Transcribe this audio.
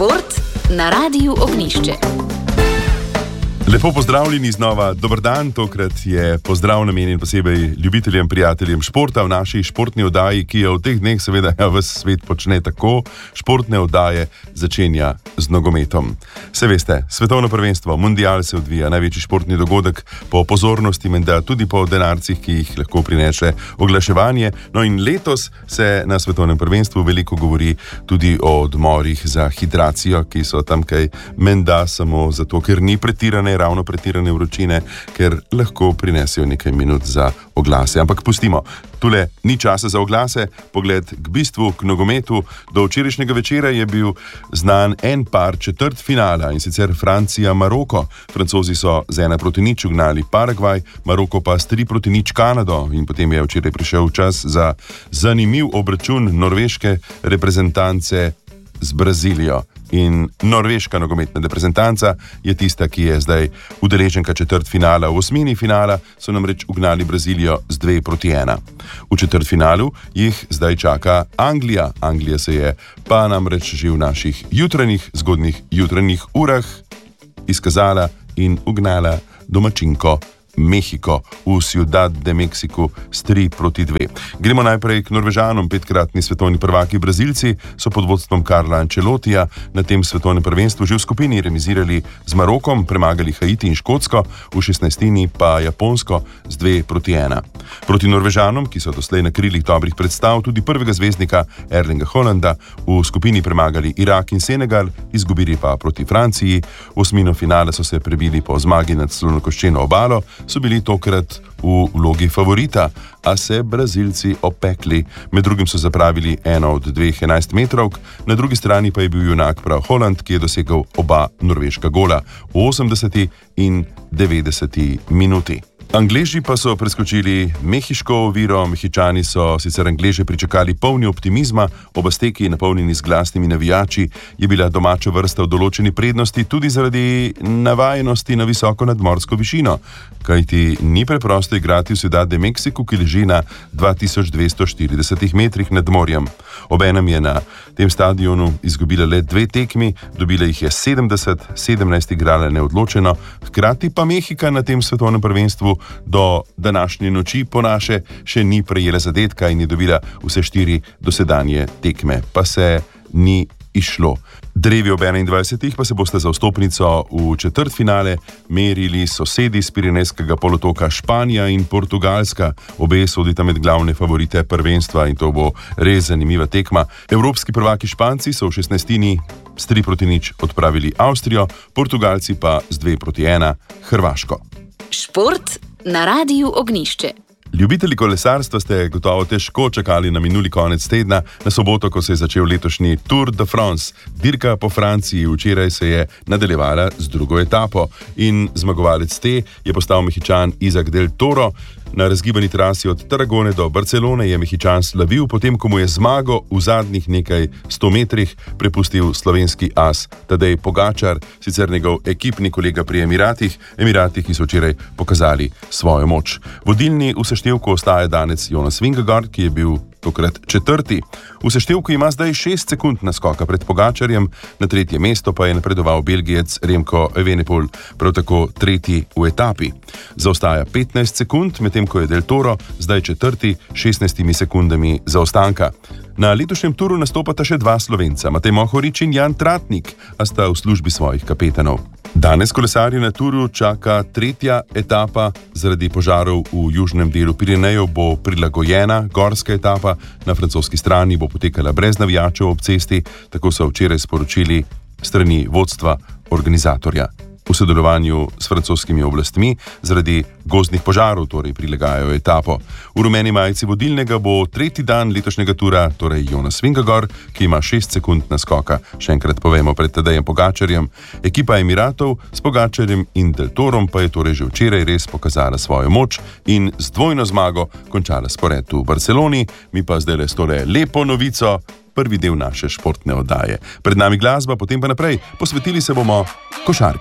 Šport na Radiu Ognjišče. Lepo pozdravljeni znova, dober dan, tokrat je pozdrav namenjen posebej ljubiteljem, prijateljem športa v naši športni oddaji, ki jo v teh dneh seveda ves svet počne tako, športne oddaje začenja z nogometom. Se veste, svetovno prvenstvo, mundial se odvija, največji športni dogodek po pozornosti, menda tudi po denarcih, ki jih lahko prinese oglaševanje. No in letos se na svetovnem prvenstvu veliko govori tudi o odmorih za hidracijo, ki so tamkaj menda samo zato, ker ni ravno pretirane vročine, ker lahko prinesejo nekaj minut za oglase. Ampak pustimo, tule ni časa za oglase, pogled k bistvu, k nogometu. Do včerajšnjega večera je bil znan en par četrtfinala, in sicer Francija-Maroko. Francozi so z 1-0 ugnali Paragvaj, Maroko pa s 3-0 Kanado, in potem je včeraj prišel čas za zanimiv obračun norveške reprezentance z Brazilijo. In norveška nogometna reprezentanca je tista, ki je zdaj udeleženka četrtfinala. V osmini finala so namreč ugnali Brazilijo z 2-1. V četrtfinalu jih zdaj čaka Anglija. Anglija se je pa namreč že v naših zgodnjih jutranjih urah izkazala in ugnala domačinko Mehiko v Ciudad de Mexico s 3-2. Gremo najprej k Norvežanom. 5-kratni svetovni prvaki Brazilci so pod vodstvom Carla Ancelotija na tem svetovnem prvenstvu že v skupini remizirali z Marokom, premagali Haiti in Škotsko, v 16. pa Japonsko z 2-1. Proti Norvežanom, ki so doslej na krilih dobrih predstav, tudi prvega zvezdnika Erlinga Haalanda, v skupini premagali Irak in Senegal, izgubili pa proti Franciji. V osmino finale so se prebili po zmagi nad slonokoščeno obalo, so bili tokrat v vlogi favorita, a se Brazilci opekli. Med drugim so zapravili eno od dveh 11-metrovk, na drugi strani pa je bil junak prav Haaland, ki je dosegel oba norveška gola v 80. in 90. minuti. Angleži pa so preskočili mehiško oviro. Mehičani so sicer Angleže pričakali polni optimizma, ob Azteki, napolnjeni z glasnimi navijači, je bila domača vrsta v določeni prednosti tudi zaradi navajenosti na visoko nadmorsko višino, kajti ni preprosto igrati v Ciudad de Mexico, ki leži na 2240 metrih nad morjem. Obenem je na tem stadionu izgubila le 2 tekmi, dobila jih je 70, 17 igrala neodločeno, hkrati pa Mehika na tem svetovnem prvenstvu do današnje noči po naše še ni prejela zadetka in je dobila vse 4 dosedanje tekme, pa se ni izšlo. Drevi ob 21. pa se boste za vstopnico v četrtfinale merili sosedi z Pirenejskega polotoka Španija in Portugalska. Obe sodita med glavne favorite prvenstva in to bo res zanimiva tekma. Evropski prvaki Španci so v 16. s 3-0 odpravili Avstrijo, Portugalci pa z 2-1 Hrvaško. Šport na Radiu Ognjišče. Ljubitelji kolesarstva ste gotovo težko čakali na minuli konec tedna, na soboto, ko se je začel letošnji Tour de France. Dirka po Franciji včeraj se je nadaljevala z drugo etapo in zmagovalec te je postal Mehičan Isaac del Toro. Na razgibani trasi od Tarragone do Barcelone je Mehičan slavil, potem ko mu je zmago v zadnjih nekaj 100 metrih prepustil slovenski as Tadej Pogačar, sicer njegov ekipni kolega pri Emiratih, ki so včeraj pokazali svojo moč. Vodilni v seštevku ostaja danes Jonas Vingegaard, ki je bil tokrat četrti. V seštevku ima zdaj 6 sekund naskoka pred Pogačarjem, na tretje mesto pa je napredoval Belgijec Remco Evenepoel, prav tako tretji v etapi. Zaostaja 15 sekund, medtem ko je Del Toro zdaj četrti 16 sekundami zaostanka. Na letošnjem turu nastopata še 2 Slovenca, Matej Mohorič in Jan Tratnik, a sta v službi svojih kapetanov. Danes kolesarje na turu čaka tretja etapa. Zaradi požarov v južnem delu Pirenejev bo prilagojena gorska etapa, na francoski strani bo potekala brez navijačev ob cesti, tako so včeraj sporočili strani vodstva organizatorja. V sodelovanju s francoskimi oblastmi zaradi gozdnih požarov torej prilagajajo etapo. V rumeni majici vodilnega bo tretji dan letošnjega tura, torej Jonas Vingegaard, ki ima 6 sekund naskoka. Še enkrat povemo pred Tadejem Pogačarjem. Ekipa Emiratov s Pogačarjem in Del Torom pa je torej že včeraj res pokazala svojo moč in z dvojno zmago končala spored v Barceloni. Mi pa zdaj le s tole lepo novico, prvi del naše športne oddaje. Pred nami glasba, potem pa naprej. Posvetili se bomo košarki.